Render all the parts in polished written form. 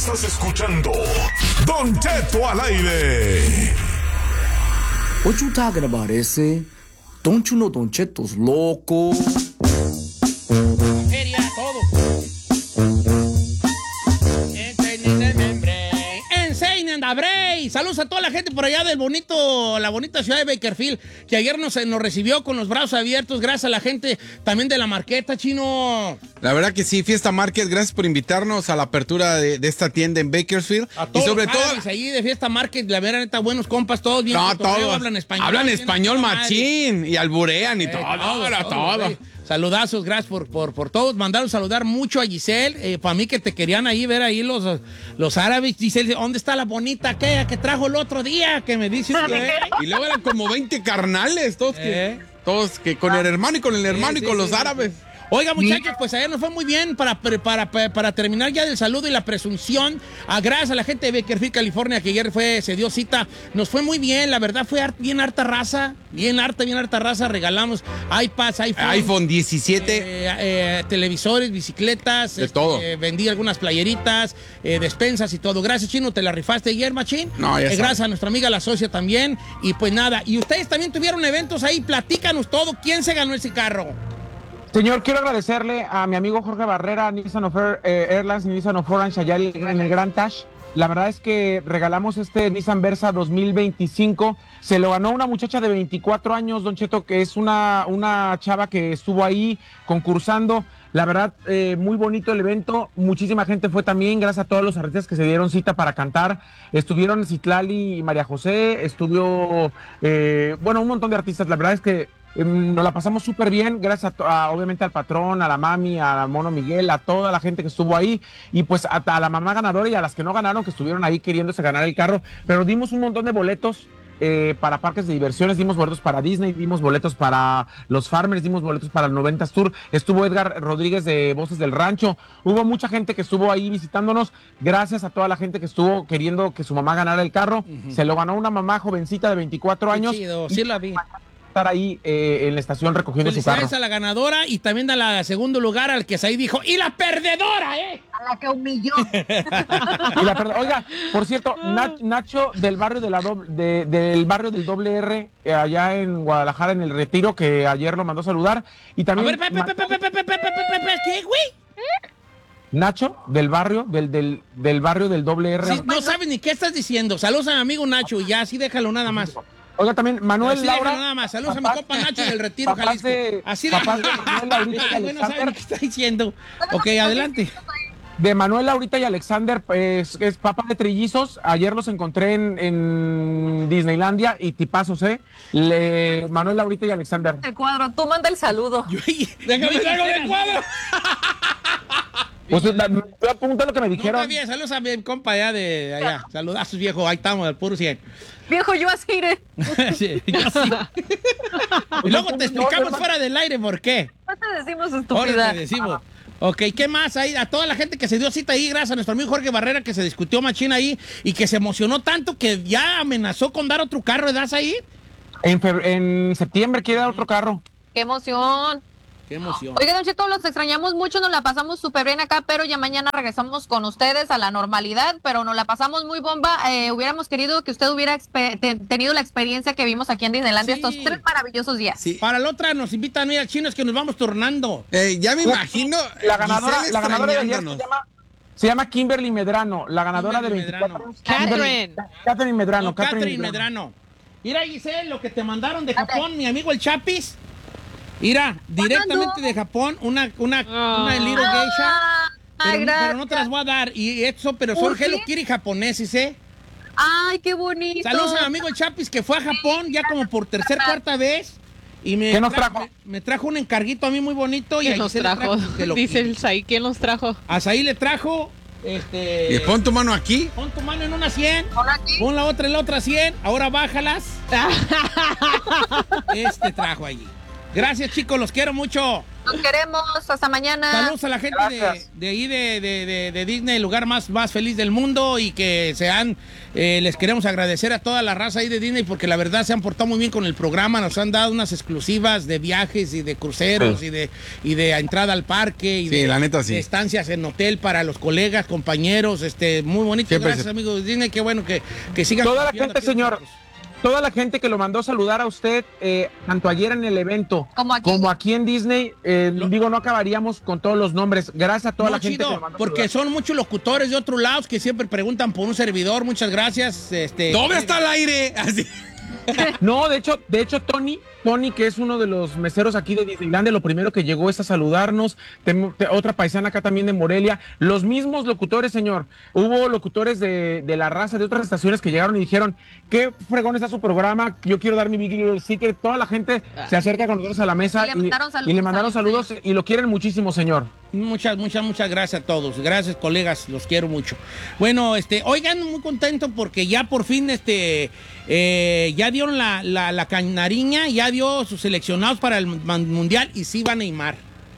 Estás escuchando Don Cheto al aire. What you talking about, ese? Don't you know Don Cheto's loco? Feria, todo. Saludos a toda la gente por allá la bonita ciudad de Bakersfield, que ayer nos recibió con los brazos abiertos. Gracias a la gente también de la Marqueta, Chino. La verdad que sí, Fiesta Market, gracias por invitarnos a la apertura de esta tienda en Bakersfield. A todos y sobre los todo ahí de Fiesta Market, la verdad, neta, buenos compas, todos bien. No, todos hablan español. Hablan español machín y alburean y todo. Saludazos, gracias por todos. Mandaron saludar mucho a Giselle. Para mí que te querían ahí ver ahí los árabes. Giselle, ¿dónde está la bonita aquella que trajo el otro día? Que me dices que... Y luego eran como 20 carnales, todos que con el hermano y con el hermano y con los árabes. Oiga, muchachos, pues ayer nos fue muy bien para terminar ya del saludo y la presunción. Gracias a la gente de Bakersfield, California, que ayer se dio cita. Nos fue muy bien, la verdad, fue bien harta raza. Bien harta raza. Regalamos iPads, iPhone 17. Televisores, bicicletas. De todo. Vendí algunas playeritas, despensas y todo. Gracias, Chino, te la rifaste ayer, machín. No, ya gracias a nuestra amiga la socia también. Y pues nada, y ustedes también tuvieron eventos ahí. Platícanos todo. ¿Quién se ganó ese carro? Señor, quiero agradecerle a mi amigo Jorge Barrera, Nissan of Airlines y Nissan of Orange allá en el Grand Tash. La verdad es que regalamos este Nissan Versa 2025. Se lo ganó una muchacha de 24 años, Don Cheto, que es una chava que estuvo ahí concursando. La verdad, muy bonito el evento. Muchísima gente fue también, gracias a todos los artistas que se dieron cita para cantar. Estuvieron Citlali y María José, estuvo, un montón de artistas. La verdad es que nos la pasamos súper bien, gracias obviamente al patrón, a la mami, a Mono Miguel, a toda la gente que estuvo ahí, y pues a la mamá ganadora y a las que no ganaron, que estuvieron ahí queriéndose ganar el carro, pero dimos un montón de boletos para parques de diversiones, dimos boletos para Disney, dimos boletos para los Farmers, dimos boletos para el 90s Tour, estuvo Edgar Rodríguez de Voces del Rancho, hubo mucha gente que estuvo ahí visitándonos, gracias a toda la gente que estuvo queriendo que su mamá ganara el carro, se lo ganó una mamá jovencita de 24 años. Qué chido, sí la vi. Estar ahí en la estación recogiendo su carro. A la ganadora y también a la segundo lugar al que ahí dijo, ¡y la perdedora, A la que humilló. Oiga, por cierto, Nacho del barrio del barrio del Doble R, allá en Guadalajara, en el Retiro, que ayer lo mandó a saludar. Y también. A ver, ¿qué, güey? Nacho del barrio del barrio del Doble R. Sí, no sabes ni qué estás diciendo. Saludos a mi amigo Nacho y ya, así déjalo nada más. Oiga, también Manuel Laura. Nada más. Saludos a mi compa Nacho del Retiro, Jalisco. Así de no saben qué está diciendo. Ok, adelante. De Manuel Laurita y Alexander, pues, es papá de trillizos. Ayer los encontré en Disneylandia y tipazos, Manuel Laurita y Alexander. El cuadro, tú manda el saludo. Déjame traigo el cuadro. Pues te apunta lo que me dijeron. Está bien, saludos a mi compa allá. Saludazos, viejo. Ahí estamos, al puro 100. Viejo, yo así iré. Sí, yo sí. Y luego te explicamos fuera del aire por qué. No te decimos estupidez. Ahora te decimos. Ok, ¿qué más hay? A toda la gente que se dio cita ahí, gracias a nuestro amigo Jorge Barrera, que se discutió machín ahí y que se emocionó tanto que ya amenazó con dar otro carro. ¿Das ahí? En septiembre quiere dar otro carro. ¡Qué emoción! ¡Qué emoción! Oiga, Don Cheto, los extrañamos mucho, nos la pasamos súper bien acá, pero ya mañana regresamos con ustedes a la normalidad, pero nos la pasamos muy bomba. Hubiéramos querido que usted hubiera tenido la experiencia que vimos aquí en Disneylandia estos 3 maravillosos días. Sí. Para la otra nos invitan a ir al chino, es que nos vamos turnando. Ya me imagino. La ganadora de ayer se llama Kimberly Medrano, la ganadora de 24 años. Catherine Medrano. Catherine Medrano. Mira, Giselle, lo que te mandaron de Japón, mi amigo el Chapis. Mira, directamente de Japón, una Little Geisha, pero no te las voy a dar, y eso, pero son Hello Kitty japoneses, ¡Ay, qué bonito! Saludos a mi amigo el Chapis, que fue a Japón ya como por cuarta vez, y ¿qué nos trajo? Me trajo un encarguito a mí muy bonito. ¿Quién nos trajo? Dice el Saí, ¿quién nos trajo? A Saí le trajo, Y pon tu mano aquí. Pon tu mano en una 100, pon la otra en la otra 100, ahora bájalas. Trajo allí. Gracias, chicos, los quiero mucho. Los queremos, hasta mañana. Saludos a la gente de ahí de Disney, el lugar más feliz del mundo, y que les queremos agradecer a toda la raza ahí de Disney porque la verdad se han portado muy bien con el programa, nos han dado unas exclusivas de viajes y de cruceros y de entrada al parque y la neta, de estancias en hotel para los colegas, compañeros, muy bonito. Siempre gracias amigos de Disney, qué bueno que sigan. Toda la gente, señor. Toda la gente que lo mandó saludar a usted, tanto ayer en el evento como aquí en Disney, no acabaríamos con todos los nombres. Gracias a toda la gente que lo mandó porque son muchos locutores de otros lados que siempre preguntan por un servidor. Muchas gracias. ¿Dónde está el aire? Así. No, de hecho, Tony, que es uno de los meseros aquí de Disneylandia, lo primero que llegó es a saludarnos. Otra paisana acá también de Morelia. Los mismos locutores, señor. Hubo locutores de la raza de otras estaciones que llegaron y dijeron, qué fregón está su programa, yo quiero dar mi Big Little Secret. Toda la gente se acerca con nosotros a la mesa y le mandaron saludos y lo quieren muchísimo, señor. Muchas gracias a todos. Gracias, colegas, los quiero mucho. Bueno, oigan, muy contento porque ya por fin ya dieron la canariña, ya dio sus seleccionados para el Mundial y sí va Neymar.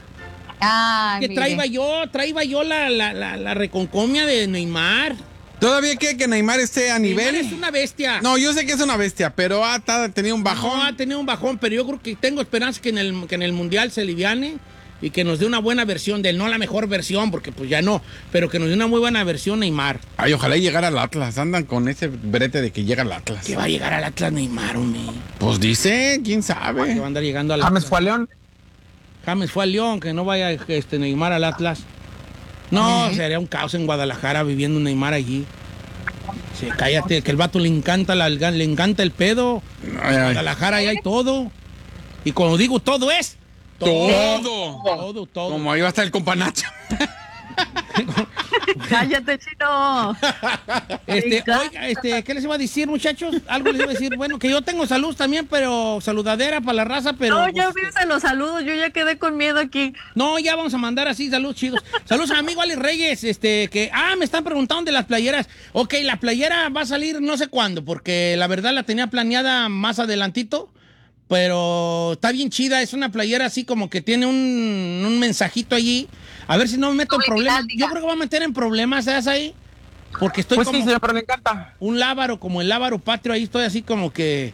Que traía yo la reconcomia de Neymar. ¿Todavía quiere que Neymar esté a nivel? Neymar es una bestia. No, yo sé que es una bestia, pero ha tenido un bajón. No, ha tenido un bajón, pero yo creo que tengo esperanza que en el Mundial se aliviane y que nos dé una buena versión de él, no la mejor versión, porque pues ya no, pero que nos dé una muy buena versión Neymar. Ay, ojalá llegara al Atlas, andan con ese brete de que llega al Atlas. ¿Qué va a llegar al Atlas Neymar, hombre? Pues dice, quién sabe. Que va a andar llegando al Atlas. James fue a León. James fue a León, que no vaya Neymar al Atlas. No, sería un caos en Guadalajara viviendo un Neymar allí. Sí, cállate, que el vato le encanta el pedo. En Guadalajara ahí hay todo. Y cuando digo todo es todo. Como ahí va a estar el compa Nacho. Cállate, chino. ¿Qué les iba a decir, muchachos? Algo les iba a decir. Bueno, que yo tengo salud también, pero saludadera para la raza, pero... No, ya fíjense los saludos, yo ya quedé con miedo aquí. No, ya vamos a mandar así, saludos chidos. Saludos a mi amigo Alex Reyes, me están preguntando de las playeras. Ok, la playera va a salir no sé cuándo, porque la verdad la tenía planeada más adelantito. Pero está bien chida, es una playera así como que tiene un mensajito allí. A ver si no me meto en problemas. Yo creo que voy a meter en problemas, ¿sabes ahí? Porque estoy pues como... sí, señor, pero me encanta. Un lábaro, como el lábaro patrio, ahí estoy así como que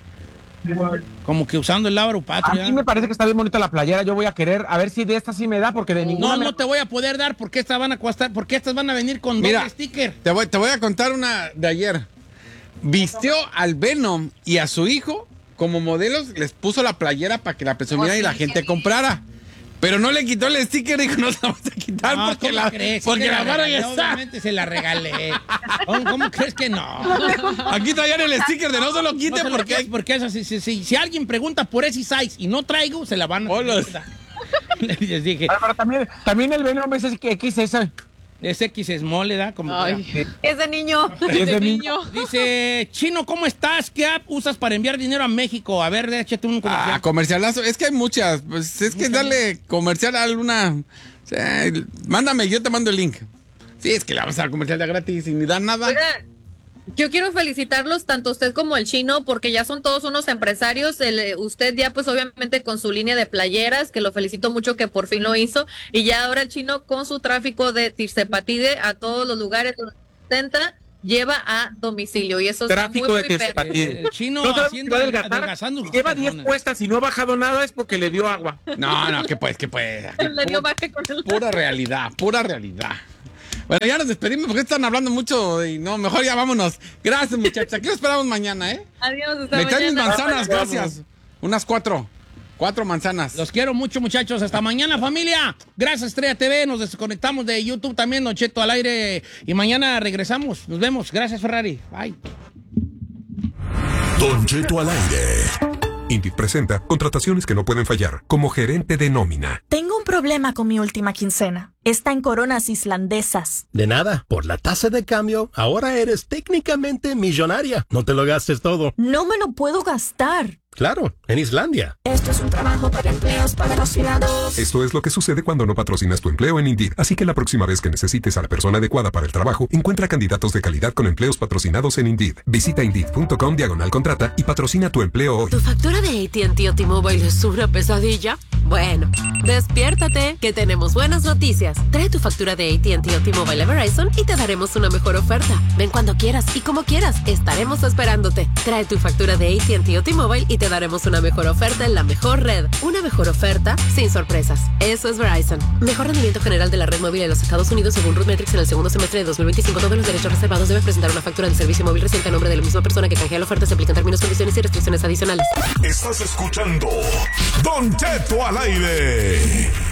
usando el lábaro patrio. A mí me parece que está bien bonita la playera, yo voy a querer, a ver si de esta sí me da, porque de ninguna... No te voy a poder dar porque estas van a costar, porque estas van a venir con doble sticker. Te voy a contar una de ayer. Vistió al Venom y a su hijo como modelos, les puso la playera para que la presumieran y la gente comprara. Pero no le quitó el sticker, dijo, no se la vamos a quitar porque la vara ya está. Obviamente se la regalé. ¿Cómo crees que no? Aquí traían el sticker de no se lo quite porque eso, si alguien pregunta por ese size y no traigo, se la van a quitar. Les dije. Pero también el Venom es XS. Es X Small, ¿verdad? Es de niño. Es de niño. Dice, Chino, ¿cómo estás? ¿Qué app usas para enviar dinero a México? A ver, échate un comercial. Comercialazo. Es que hay muchas. Pues es que darle comercial a alguna... O sea, mándame, yo te mando el link. Sí, es que le vamos a dar comercial de gratis y ni dan nada. Oiga, yo quiero felicitarlos, tanto usted como el Chino, porque ya son todos unos empresarios. Usted ya, pues, obviamente, con su línea de playeras, que lo felicito mucho que por fin lo hizo. Y ya ahora el Chino, con su tráfico de Tirzepatide a todos los lugares donde se presenta, lleva a domicilio. Y eso tráfico es de Tirzepatide. El Chino haciendo adelgazando. Lleva 10 puestas y no ha bajado nada, es porque le dio agua. No, que pues. Le dio baje con el... Pura realidad. Bueno, ya nos despedimos porque están hablando mucho y no, mejor ya vámonos. Gracias, muchachos. Aquí nos esperamos mañana, ¿eh? Adiós, hasta Me traen mis mañana. manzanas, gracias. Unas 4 manzanas. Los quiero mucho, muchachos. Hasta mañana, familia. Gracias, Estrella TV. Nos desconectamos de YouTube también, Don Cheto al aire. Y mañana regresamos. Nos vemos. Gracias, Ferrari. Bye. Don Cheto al aire. Indeed presenta contrataciones que no pueden fallar, como gerente de nómina. Tengo un problema con mi última quincena. Está en coronas islandesas. De nada, por la tasa de cambio, ahora eres técnicamente millonaria. No te lo gastes todo. No me lo puedo gastar. Claro, en Islandia. Esto es un trabajo para empleos patrocinados. Esto es lo que sucede cuando no patrocinas tu empleo en Indeed. Así que la próxima vez que necesites a la persona adecuada para el trabajo, encuentra candidatos de calidad con empleos patrocinados en Indeed. Visita Indeed.com/contrata y patrocina tu empleo hoy. ¿Tu factura de AT&T o T-Mobile es una pesadilla? Bueno, despiértate, que tenemos buenas noticias. Trae tu factura de AT&T o T-Mobile a Verizon y te daremos una mejor oferta. Ven cuando quieras y como quieras, estaremos esperándote. Trae tu factura de AT&T o T-Mobile y te daremos una mejor oferta en la mejor red. Una mejor oferta sin sorpresas. Eso es Verizon. Mejor rendimiento general de la red móvil en los Estados Unidos según RootMetrics en el segundo semestre de 2025. Todos los derechos reservados. Debes presentar una factura de servicio móvil reciente a nombre de la misma persona que canjea la oferta. Se aplican términos, condiciones y restricciones adicionales. Estás escuchando Don Cheto al aire.